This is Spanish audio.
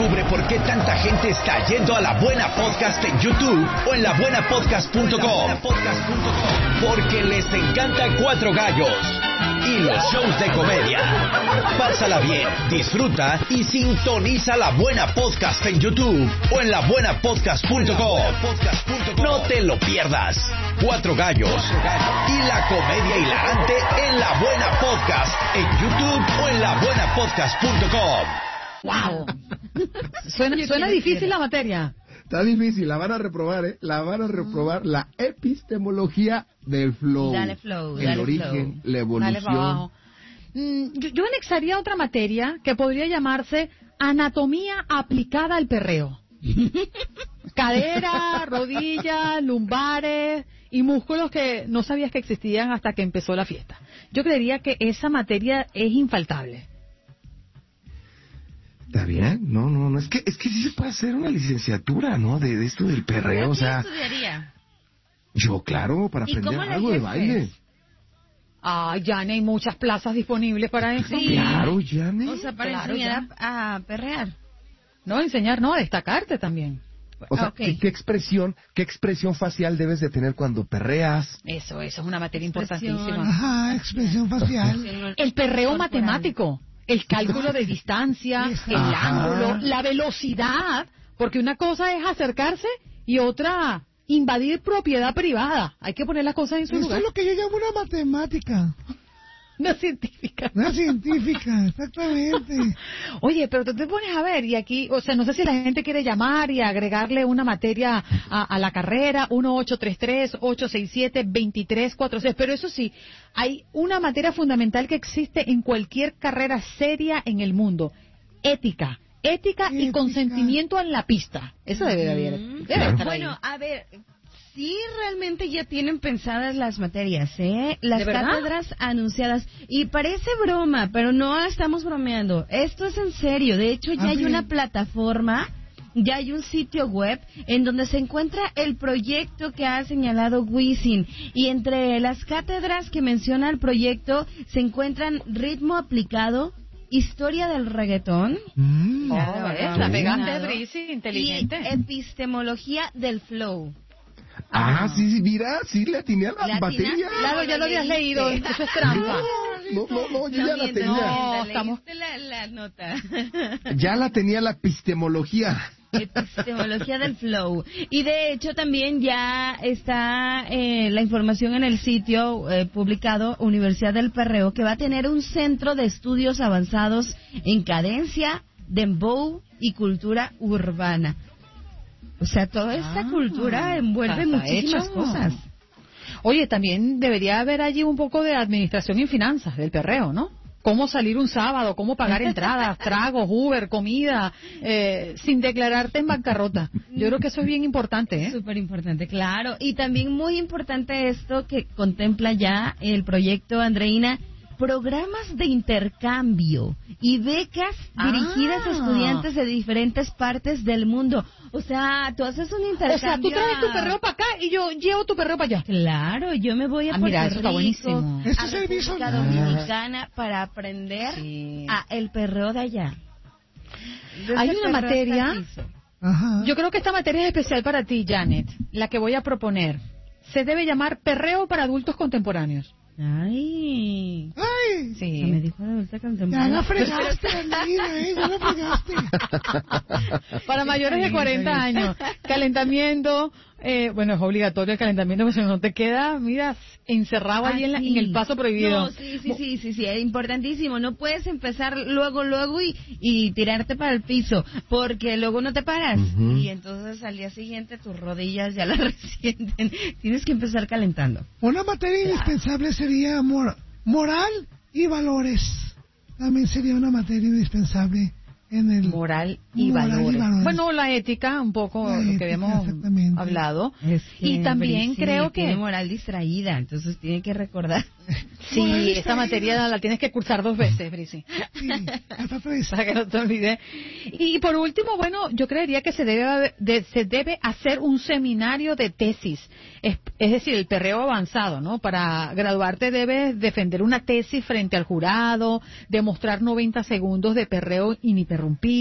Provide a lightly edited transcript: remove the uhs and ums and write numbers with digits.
Descubre por qué tanta gente está yendo a La Buena Podcast en YouTube o en labuenapodcast.com. Porque les encanta Cuatro Gallos y los shows de comedia. Pásala bien, disfruta y sintoniza La Buena Podcast en YouTube o en labuenapodcast.com. No te lo pierdas. Cuatro Gallos y la comedia hilarante en La Buena Podcast en YouTube o en labuenapodcast.com. ¡Wow! Suena difícil la materia. Está difícil, la van a reprobar, ¿eh? La van a reprobar la epistemología del flow. Dale flow, el dale origen, flow. la evolución. Yo anexaría otra materia que podría llamarse anatomía aplicada al perreo. Cadera, rodillas, lumbares y músculos que no sabías que existían hasta que empezó la fiesta. Yo creería que esa materia es infaltable. Está bien, no, es que sí se puede hacer una licenciatura, ¿no? De esto del perreo, o sea. Estudiaría? Yo, claro, para aprender algo de baile. Ah, Yane, hay muchas plazas disponibles para eso. Sí. Claro, Yane. O sea, para Claro, enseñar a perrear. No, enseñar, no, a destacarte también. O sea, Okay. ¿qué expresión facial debes de tener cuando perreas? Eso es una materia Expresión. importantísima. Ajá, expresión facial. El perreo matemático, el cálculo de distancia, el Ajá. ángulo, la velocidad, porque una cosa es acercarse y otra invadir propiedad privada. Hay que poner las cosas en su Eso lugar. es lo que yo llamo una matemática. Una científica. Una científica, exactamente. Oye, pero tú te pones a ver, y aquí, o sea, no sé si la gente quiere llamar y agregarle una materia a la carrera, 1-833-867-2346, pero eso sí, hay una materia fundamental que existe en cualquier carrera seria en el mundo, ética y Ética. consentimiento en la pista. Eso debe estar ahí. Bueno, a ver, sí realmente ya tienen pensadas las materias, ¿eh? Las ¿De verdad? cátedras anunciadas. Y parece broma, pero no estamos bromeando. Esto es en serio. De hecho, ya hay una plataforma, ya hay un sitio web en donde se encuentra el proyecto que ha señalado Wisin. Y entre las cátedras que menciona el proyecto se encuentran ritmo aplicado, historia del reggaetón, La pegaste, Brisi, inteligente. y epistemología del flow. Sí, mira, sí le atiné a la ¿Le atinaste? materia. Claro, ya lo habías leído, eso es trampa. No, yo ya la Bien, tenía. No, estamos- leíste la nota. Ya la tenía la epistemología. Epistemología del flow. Y de hecho también ya está la información en el sitio publicado Universidad del Perreo, que va a tener un centro de estudios avanzados en cadencia, dembow y cultura urbana. O sea, toda esta cultura envuelve está muchísimas hecho. cosas. Oye, también debería haber allí un poco de administración y finanzas del perreo, ¿no? Cómo salir un sábado, cómo pagar entradas, tragos, Uber, comida, sin declararte en bancarrota. Yo creo que eso es bien importante, ¿eh? Súper importante, claro. Y también muy importante esto que contempla ya el proyecto, Andreina, programas de intercambio y becas dirigidas a estudiantes de diferentes partes del mundo. O sea, tú haces un intercambio. O sea, tú traes tu perreo para acá y yo llevo tu perreo para allá. Claro, yo me voy a Puerto mira, eso está Rico, buenísimo. Este a servicio República Dominicana para aprender Sí. a el perreo de allá. Desde Hay el una perreo materia- hasta el piso. Ajá. Yo creo que esta materia es especial para ti, Janet, la que voy a proponer. Se debe llamar perreo para adultos contemporáneos. Ay, Ay, Sí. me dijo la adulta ya contemporánea. la fregaste, Andreina, ya la fregaste. Para mayores de 40 años. Calentamiento, bueno, es obligatorio el calentamiento, porque si no te queda, mira, encerrado allí en, en el paso prohibido. No, sí, es importantísimo. No puedes empezar luego y tirarte para el piso, porque luego no te paras. Ujú. Y entonces al día siguiente tus rodillas ya las resienten. Tienes que empezar calentando. Una materia indispensable sería moral y valores. También sería una materia indispensable en el Moral y Moral y valores. valores. Bueno, la ética, un poco La lo que ética, habíamos exactamente. hablado. Es que, Y también Brisi, creo tiene que... moral distraída, entonces tiene que recordar. Sí, Moral esta distraída. materia la tienes que cursar 2 veces, Brisi. Sí, hasta 3. Para que no te olvides. Y por último, bueno, yo creería que se debe hacer un seminario de tesis, es decir, el perreo avanzado, ¿no? Para graduarte debes defender una tesis frente al jurado, demostrar 90 segundos de perreo ininterrumpido.